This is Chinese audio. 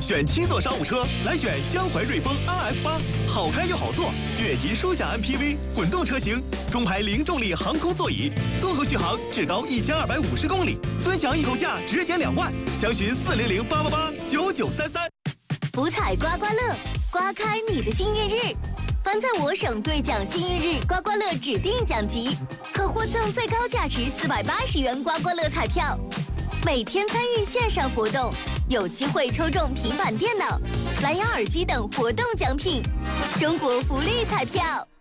选七座商务车，来选江淮瑞风 RS8，好开又好坐，越级舒享 MPV 混动车型，中排零重力航空座椅，综合续航至高1250公里，尊享一口价直减2万，详询400-888-9933。 福彩刮刮乐，刮开你的幸运日。凡在我省兑奖幸运日刮刮乐指定奖级，可获赠最高价值480元刮刮乐彩票。每天参与线上活动，有机会抽中平板电脑、蓝牙耳机等活动奖品。中国福利彩票。